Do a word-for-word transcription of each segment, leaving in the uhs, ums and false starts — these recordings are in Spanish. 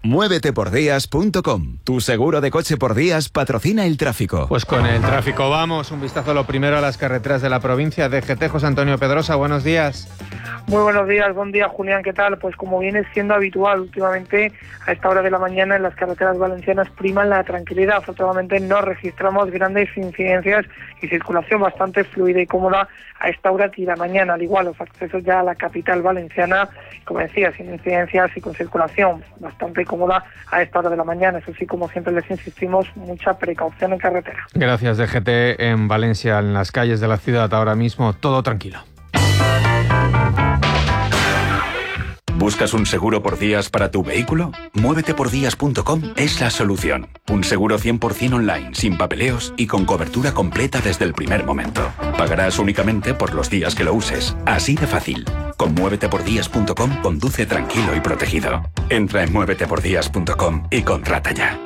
muévete por días punto com. Tu seguro de coche por días patrocina el tráfico. Pues con el tráfico vamos. Un vistazo lo primero a las carreteras de la provincia. D G T, José Antonio Pedrosa, buenos días. Muy buenos días, buen día Julián, ¿qué tal? Pues como viene siendo habitual últimamente a esta hora de la mañana en las carreteras valencianas priman la tranquilidad. Afortunadamente no registramos grandes incidencias y circulación bastante fluida y cómoda a esta hora de la mañana. Al igual los accesos ya a la capital valenciana, como decía, sin incidencias y con circulación bastante cómoda a esta hora de la mañana. Eso sí, como siempre les insistimos, mucha precaución en carretera. Gracias, D G T. En Valencia, en las calles de la ciudad ahora mismo, todo tranquilo. ¿Buscas un seguro por días para tu vehículo? muévete por días punto com es la solución. Un seguro cien por ciento online, sin papeleos y con cobertura completa desde el primer momento. Pagarás únicamente por los días que lo uses. Así de fácil. Con muévete por días punto com conduce tranquilo y protegido. Entra en muévete por días punto com y contrata ya.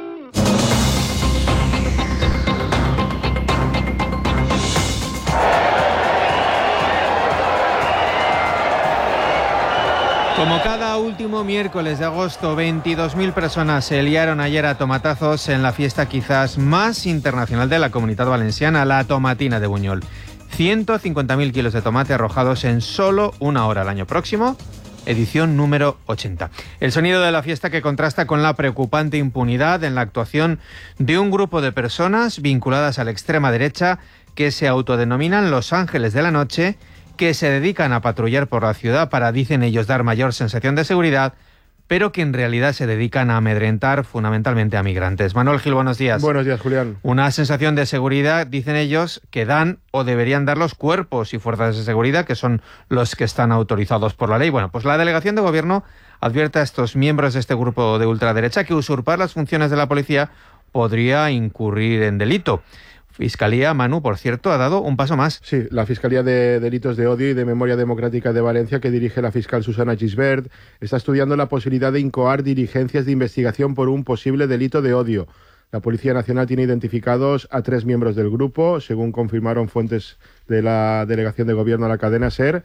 Como cada último miércoles de agosto, veintidós mil personas se liaron ayer a tomatazos en la fiesta quizás más internacional de la Comunidad Valenciana, la Tomatina de Buñol. ciento cincuenta mil kilos de tomate arrojados en solo una hora. El año próximo, edición número ochenta. El sonido de la fiesta que contrasta con la preocupante impunidad en la actuación de un grupo de personas vinculadas a la extrema derecha que se autodenominan Los Ángeles de la Noche, que se dedican a patrullar por la ciudad para, dicen ellos, dar mayor sensación de seguridad, pero que en realidad se dedican a amedrentar fundamentalmente a migrantes. Manuel Gil, buenos días. Buenos días, Julián. Una sensación de seguridad, dicen ellos, que dan o deberían dar los cuerpos y fuerzas de seguridad, que son los que están autorizados por la ley. Bueno, pues la delegación de gobierno advierte a estos miembros de este grupo de ultraderecha que usurpar las funciones de la policía podría incurrir en delito. Fiscalía, Manu, por cierto, ha dado un paso más. Sí, la Fiscalía de Delitos de Odio y de Memoria Democrática de Valencia, que dirige la fiscal Susana Gisbert, está estudiando la posibilidad de incoar diligencias de investigación por un posible delito de odio. La Policía Nacional tiene identificados a tres miembros del grupo, según confirmaron fuentes de la Delegación de Gobierno a la cadena SER.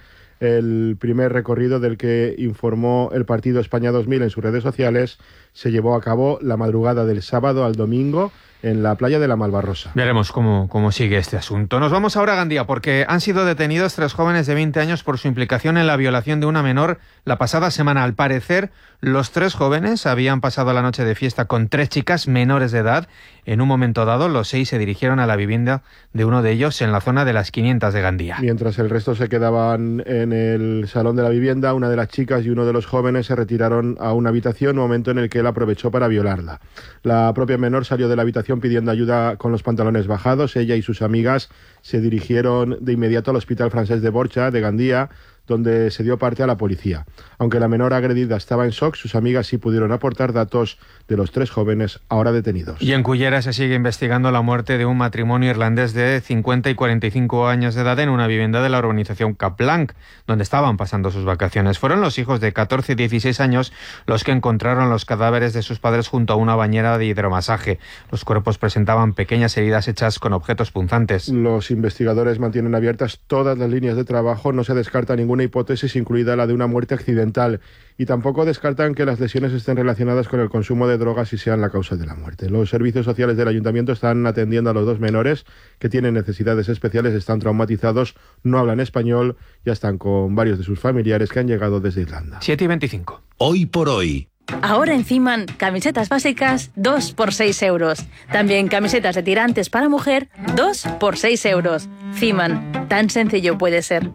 El primer recorrido del que informó el partido España dos mil en sus redes sociales se llevó a cabo la madrugada del sábado al domingo en la playa de la Malvarrosa. Veremos cómo, cómo sigue este asunto. Nos vamos ahora a Gandía, porque han sido detenidos tres jóvenes de veinte años por su implicación en la violación de una menor la pasada semana. Al parecer, los tres jóvenes habían pasado la noche de fiesta con tres chicas menores de edad. En un momento dado, los seis se dirigieron a la vivienda de uno de ellos en la zona de las quinientas de Gandía. Mientras el resto se quedaban en el salón de la vivienda, una de las chicas y uno de los jóvenes se retiraron a una habitación, momento en el que él aprovechó para violarla. La propia menor salió de la habitación pidiendo ayuda con los pantalones bajados. Ella y sus amigas se dirigieron de inmediato al Hospital Francés de Borja de Gandía, donde se dio parte a la policía. Aunque la menor agredida estaba en shock, sus amigas sí pudieron aportar datos de los tres jóvenes ahora detenidos. Y en Cullera se sigue investigando la muerte de un matrimonio irlandés de cincuenta y cuarenta y cinco años de edad en una vivienda de la urbanización Cap Blanc, donde estaban pasando sus vacaciones. Fueron los hijos de catorce y dieciséis años los que encontraron los cadáveres de sus padres junto a una bañera de hidromasaje. Los cuerpos presentaban pequeñas heridas hechas con objetos punzantes. Los investigadores mantienen abiertas todas las líneas de trabajo. No se descarta ninguna hipótesis, incluida la de una muerte accidental, y tampoco descartan que las lesiones estén relacionadas con el consumo de drogas y sean la causa de la muerte. Los servicios sociales del ayuntamiento están atendiendo a los dos menores que tienen necesidades especiales, están traumatizados, no hablan español, ya están con varios de sus familiares que han llegado desde Irlanda. siete y veinticinco. Hoy por hoy. Ahora en Ciman, camisetas básicas, dos por seis euros. También camisetas de tirantes para mujer, dos por seis euros. Ciman, tan sencillo puede ser.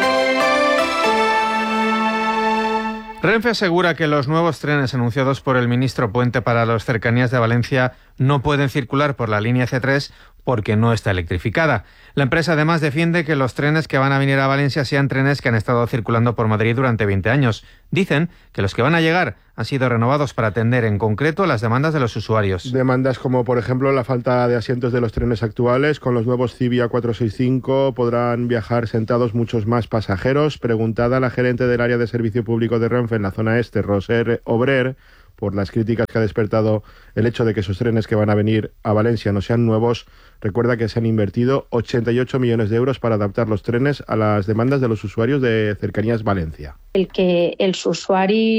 Renfe asegura que los nuevos trenes anunciados por el ministro Puente para las cercanías de Valencia no pueden circular por la línea C tres porque no está electrificada. La empresa además defiende que los trenes que van a venir a Valencia sean trenes que han estado circulando por Madrid durante veinte años. Dicen que los que van a llegar han sido renovados para atender en concreto las demandas de los usuarios. Demandas como, por ejemplo, la falta de asientos de los trenes actuales. Con los nuevos Civia cuatrocientos sesenta y cinco podrán viajar sentados muchos más pasajeros. Preguntada a la gerente del área de servicio público de Renfe en la zona este, Roser Obrer, por las críticas que ha despertado el hecho de que esos trenes que van a venir a Valencia no sean nuevos, recuerda que se han invertido ochenta y ocho millones de euros para adaptar los trenes a les demandes de los usuaris de Cercanías Valencia. El que els usuaris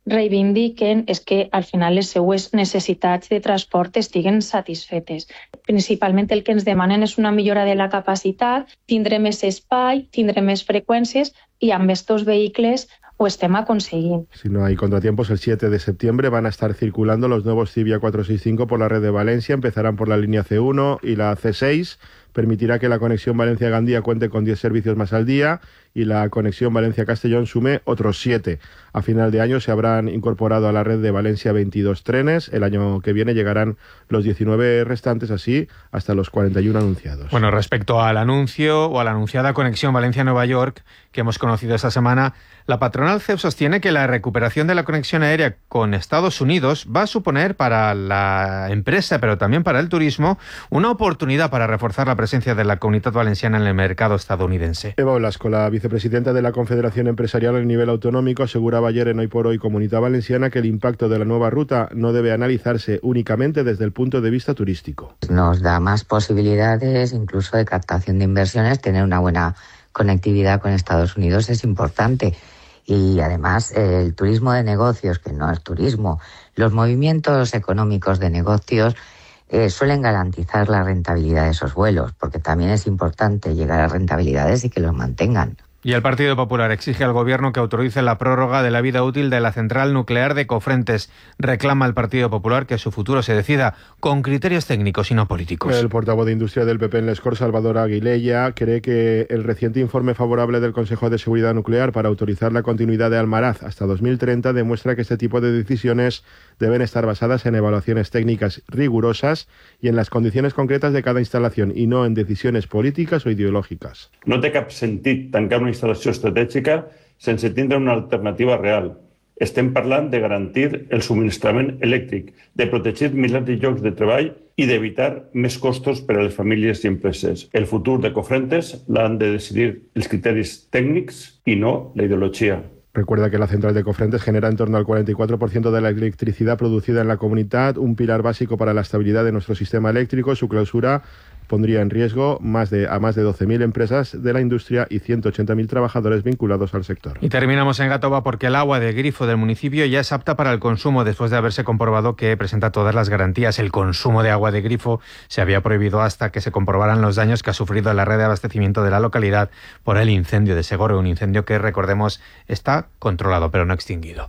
reivindiquen és que al final les seues necessitats de transport estiguen satisfetes. Principalment el que ens demanen és una millora de la capacitat, tindre més espai, tindre més freqüències i amb estos vehicles ho estem aconseguint. Si no hay contratiempos, el siete de septiembre van a estar circulando los nuevos Civia cuatrocientos sesenta y cinco por la red de Valencia. Empezarán por la línea ce uno y la ce seis. Permitirá que la conexión Valencia-Gandía cuente con diez servicios más al día y la conexión Valencia-Castellón sume otros siete. A final de año se habrán incorporado a la red de Valencia veintidós trenes. El año que viene llegarán los diecinueve restantes, así hasta los cuarenta y uno anunciados. Bueno, respecto al anuncio o a la anunciada conexión Valencia-Nueva York que hemos conocido esta semana, la patronal C E P sostiene que la recuperación de la conexión aérea con Estados Unidos va a suponer para la empresa, pero también para el turismo, una oportunidad para reforzar la presencia de la Comunitat Valenciana en el mercado estadounidense. Eva Olasco, la vicepresidenta de la Confederación Empresarial a nivel autonómico, aseguraba ayer en Hoy por Hoy Comunitat Valenciana que el impacto de la nueva ruta no debe analizarse únicamente desde el punto de vista turístico. Nos da más posibilidades, incluso de captación de inversiones. Tener una buena conectividad con Estados Unidos es importante. Y además el turismo de negocios, que no es turismo, los movimientos económicos de negocios eh, suelen garantizar la rentabilidad de esos vuelos, porque también es importante llegar a rentabilidades y que los mantengan. Y el Partido Popular exige al Gobierno que autorice la prórroga de la vida útil de la central nuclear de Cofrentes. Reclama al Partido Popular que su futuro se decida con criterios técnicos y no políticos. El portavoz de Industria del P P en Les Corts, Salvador Aguilella, cree que el reciente informe favorable del Consejo de Seguridad Nuclear para autorizar la continuidad de Almaraz hasta dos mil treinta demuestra que este tipo de decisiones deben estar basadas en evaluaciones técnicas rigurosas y en las condiciones concretas de cada instalación y no en decisiones políticas o ideològiques. No té cap sentit tancar una instal·lació estratègica sense tindre una alternativa real. Estem parlant de garantir el subministrament elèctric, de protegir milers de llocs de treball i d'evitar més costos per a les famílies i empreses. El futur de Cofrentes l'han de decidir els criteris tècnics i no la ideologia. Recuerda que la central de Cofrentes genera en torno al cuarenta y cuatro por ciento de la electricidad producida en la comunidad, un pilar básico para la estabilidad de nuestro sistema eléctrico. Su clausura pondría en riesgo más de, a más de doce mil empresas de la industria y ciento ochenta mil trabajadores vinculados al sector. Y terminamos en Gàtova porque el agua de grifo del municipio ya es apta para el consumo después de haberse comprobado que presenta todas las garantías. El consumo de agua de grifo se había prohibido hasta que se comprobaran los daños que ha sufrido la red de abastecimiento de la localidad por el incendio de Segorbe, un incendio que, recordemos, está controlado pero no extinguido.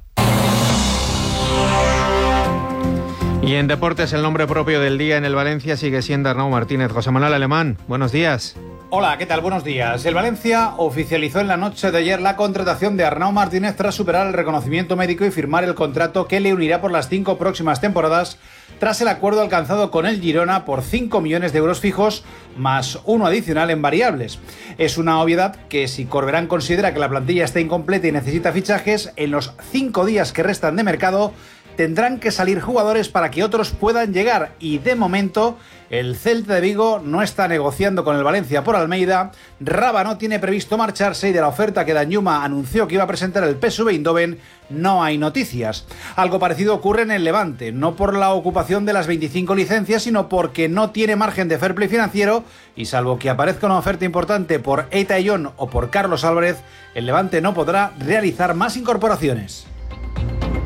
Y en deportes, el nombre propio del día en el Valencia sigue siendo Arnau Martínez. José Manuel Alemán, buenos días. Hola, ¿qué tal? Buenos días. El Valencia oficializó en la noche de ayer la contratación de Arnau Martínez tras superar el reconocimiento médico y firmar el contrato que le unirá por las cinco próximas temporadas tras el acuerdo alcanzado con el Girona por cinco millones de euros fijos más uno adicional en variables. Es una obviedad que si Corberán considera que la plantilla está incompleta y necesita fichajes, en los cinco días que restan de mercado tendrán que salir jugadores para que otros puedan llegar y de momento el Celta de Vigo no está negociando con el Valencia por Almeida, Raba no tiene previsto marcharse y de la oferta que Danjuma anunció que iba a presentar el P S V Eindhoven no hay noticias. Algo parecido ocurre en el Levante, no por la ocupación de las veinticinco licencias, sino porque no tiene margen de fair play financiero y salvo que aparezca una oferta importante por Eita Eyón o por Carlos Álvarez, el Levante no podrá realizar más incorporaciones.